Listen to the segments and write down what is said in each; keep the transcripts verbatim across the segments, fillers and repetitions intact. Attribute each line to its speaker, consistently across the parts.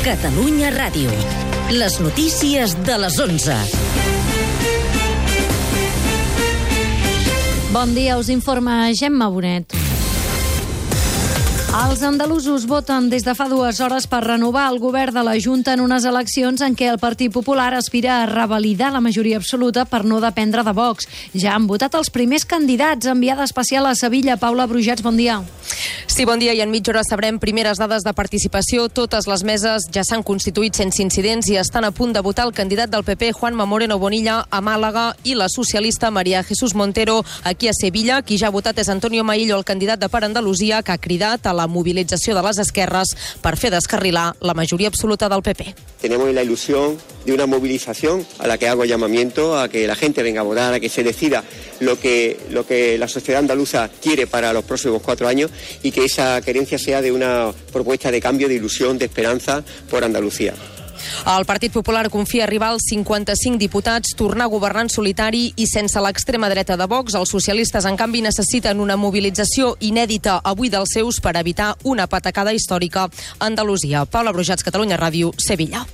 Speaker 1: Catalunya Ràdio. Les notícies de les onze.
Speaker 2: Bon dia, us informa Gemma Bonet. Els andalusos voten des de fa dues hores per renovar el govern de la Junta en unes eleccions en què el Partit Popular aspira a revalidar la majoria absoluta per no dependre de Vox. Ja han votat els primers candidats. Enviada especial a Sevilla, Paula Brujats, bon dia.
Speaker 3: Sí, bon dia, i en mitja hora sabrem primeres dades de participació. Totes les meses ja s'han constituït sense incidents i estan a punt de votar el candidat del P P, Juanma Moreno Bonilla, a Màlaga, i la socialista María Jesús Montero, aquí a Sevilla. Qui ja ha votat és Antonio Maillo, el candidat de Per Andalusia, que ha cridat a la movilització de les esquerres per fer descarrilar la majoria absoluta del P P.
Speaker 4: Tenemos la ilusión de una movilización a la que hago llamamiento a que la gente venga a votar, a que se decida lo que, lo que la sociedad andaluza quiere para los próximos cuatro años y que esa querencia sea de una propuesta de cambio, de ilusión, de esperanza por Andalucía.
Speaker 3: El Partit Popular confia arribar als cinquanta-cinc diputats, tornar a governar en solitari i sense l'extrema dreta de Vox. Els socialistes, en canvi, necessiten una mobilització inèdita avui dels seus per evitar una patacada històrica a Andalusia. Paula Brujats, Catalunya Ràdio, Sevilla.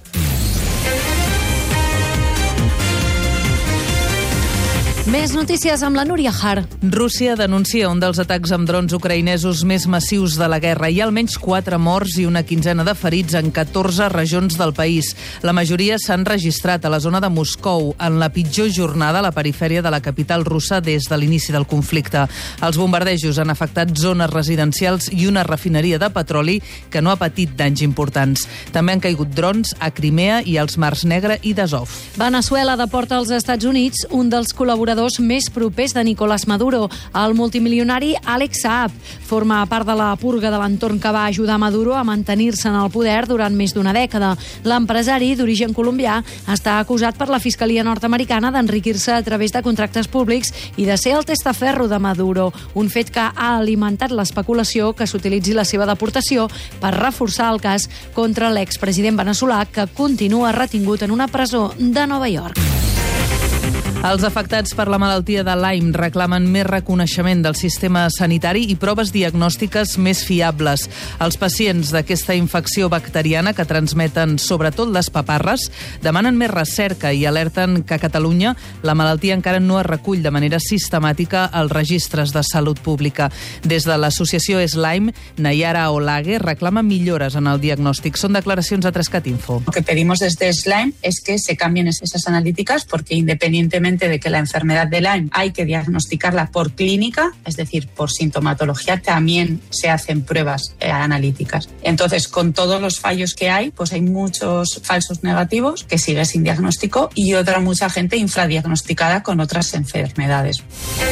Speaker 2: Més notícies amb la Núria Har.
Speaker 5: Rússia denuncia un dels atacs amb drons ucraïnesos més massius de la guerra. Hi ha almenys quatre morts i una quinzena de ferits en catorze regions del país. La majoria s'han registrat a la zona de Moscou, en la pitjor jornada a la perifèria de la capital russa des de l'inici del conflicte. Els bombardejos han afectat zones residencials i una refineria de petroli que no ha patit danys importants. També han caigut drons a Crimea i als mars Negre i d'Azov.
Speaker 2: Veneçuela deporta als Estats Units un dels col·laboradors més propers de Nicolás Maduro. El multimilionari Alex Saab forma part de la purga de l'entorn que va ajudar Maduro a mantenir-se en el poder durant més d'una dècada. L'empresari, d'origen colombià, està acusat per la Fiscalia nord-americana d'enriquir-se a través de contractes públics i de ser el testaferro de Maduro, un fet que ha alimentat l'especulació que s'utilitzi la seva deportació per reforçar el cas contra l'expresident veneçolà, que continua retingut en una presó de Nova York.
Speaker 5: Els afectats per la malaltia de Lyme reclamen més reconeixement del sistema sanitari i proves diagnòstiques més fiables. Els pacients d'aquesta infecció bacteriana, que transmeten sobretot les paparres, demanen més recerca i alerten que a Catalunya la malaltia encara no es recull de manera sistemàtica als registres de salut pública. Des de l'associació Lyme, Nayara Olage reclama millores en el diagnòstic. Són declaracions a Trescat Info.
Speaker 6: Lo que pedimos desde Lyme es que se cambien esas analíticas porque independientemente de que la enfermedad de Lyme hay que diagnosticarla por clínica, es decir, por sintomatología, también se hacen pruebas eh, analíticas. Entonces, con todos los fallos que hay, pues hay muchos falsos negativos que sigue sin diagnóstico y otra mucha gente infradiagnosticada con otras enfermedades.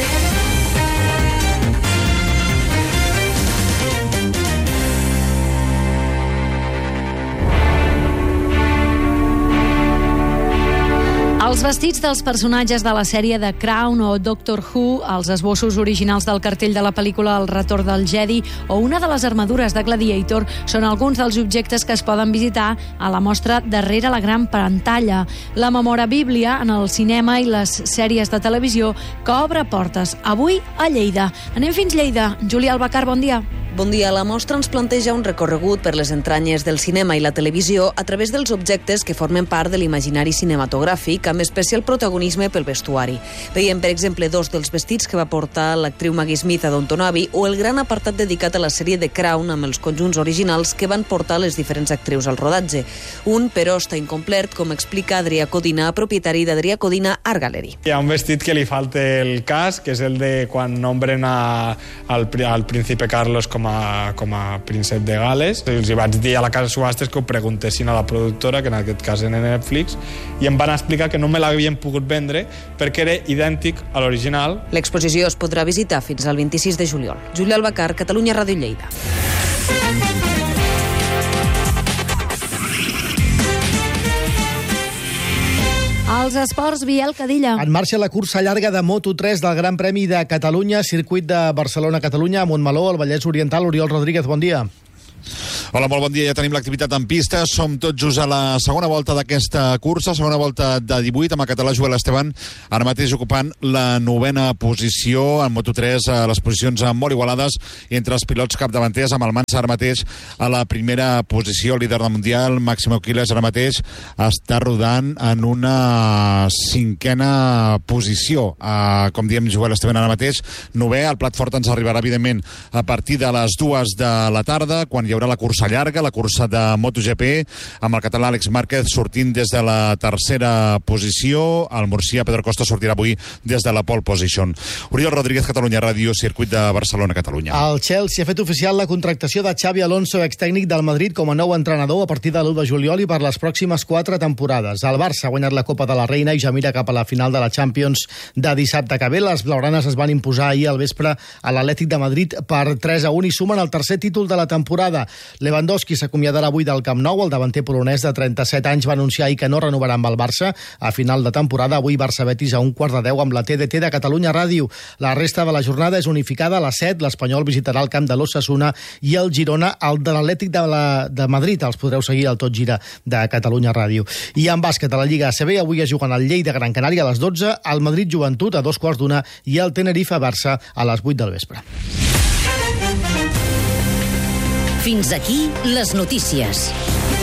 Speaker 2: Els vestits dels personatges de la sèrie The Crown o Doctor Who, els esbossos originals del cartell de la pel·lícula El retorn del Jedi o una de les armadures de Gladiator són alguns dels objectes que es poden visitar a la mostra darrere la gran pantalla. La memorabíblia en el cinema i les sèries de televisió que obre portes avui a Lleida. Anem fins Lleida. Júlia Albacar, bon dia.
Speaker 7: Bon dia. La mostra ens planteja un recorregut per les entranyes del cinema i la televisió a través dels objectes que formen part de l'imaginari cinematogràfic, amb especial protagonisme pel vestuari. Veiem, per exemple, dos dels vestits que va portar l'actriu Maggie Smith a Downton Abbey o el gran apartat dedicat a la sèrie The Crown amb els conjunts originals que van portar les diferents actrius al rodatge. Un, però, està incomplet, com explica Adrià Codina, propietari d'Adrià Codina Art Gallery.
Speaker 8: Hi ha un vestit que li falta el casc, que és el de quan nombren a, al, al príncipe Carlos com a, com a príncep de Gales. I els hi vaig dir a la casa subhastes que ho preguntessin a la productora, que en aquest cas era Netflix, i em van explicar que no me l'havien pogut vendre perquè era idèntic a l'original.
Speaker 7: L'exposició es podrà visitar fins al vint-i-sis de juliol. Júlia Albacar, Catalunya Ràdio, Lleida.
Speaker 2: Els esports, Biel Cadilla.
Speaker 9: En marxa la cursa llarga de Moto tres del Gran Premi de Catalunya, circuit de Barcelona-Catalunya, a Montmeló, al Vallès Oriental. Oriol Rodríguez, bon dia.
Speaker 10: Hola, molt bon dia. Ja tenim l'activitat en pista. Som tot just a la segona volta d'aquesta cursa, segona volta de divuit, amb el català Joel Esteban ara mateix ocupant la novena posició. En Moto tres, a les posicions molt igualades entre els pilots capdavanters, amb el Mansa ara mateix a la primera posició, líder del Mundial. Máximo Quiles ara mateix està rodant en una cinquena posició. Uh, com diem, Joel Esteban ara mateix novè. El plat fort ens arribarà, evidentment, a partir de les dues de la tarda, quan hi haurà la cursa llarga, la cursa de MotoGP, amb el català Àlex Márquez sortint des de la tercera posició. El murcià Pedro Costa sortirà avui des de la pole position. Oriol Rodríguez, Catalunya Ràdio, circuit de Barcelona, Catalunya.
Speaker 9: El Chelsea ha fet oficial la contractació de Xavi Alonso, extècnic del Madrid, com a nou entrenador a partir de l'u de juliol i per les pròximes quatre temporades. El Barça ha guanyat la Copa de la Reina i ja mira cap a la final de la Champions de dissabte que ve. Les blaugranes es van imposar ahir al vespre a l'Atlètic de Madrid per tres a un i sumen el tercer títol de la temporada. Lewandowski s'acomiadarà avui del Camp Nou. El davanter polonès de trenta-set anys va anunciar ahir que no renovarà amb el Barça a final de temporada. Avui Barça-Betis a un quart de deu amb la T D T de Catalunya Ràdio. La resta de la jornada és unificada. A les set l'Espanyol visitarà el camp de l'Osasuna i el Girona el de l'Atlètic de, la, de Madrid. Els podreu seguir al Tot Gira de Catalunya Ràdio. I en bàsquet a la Lliga A C B avui es juguen el Lleida Gran Canària a les dotze, el Madrid Joventut a dos quarts d'una i el Tenerife Barça a les vuit del vespre.
Speaker 1: Fins aquí les notícies.